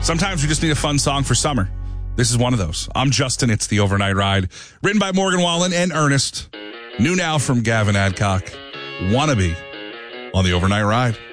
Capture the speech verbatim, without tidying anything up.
Sometimes we just need a fun song for summer. This is one of those. I'm Justin. It's the Overnight Ride. Written by Morgan Wallen and Ernest. New now from Gavin Adcock. Wannabe on the Overnight Ride.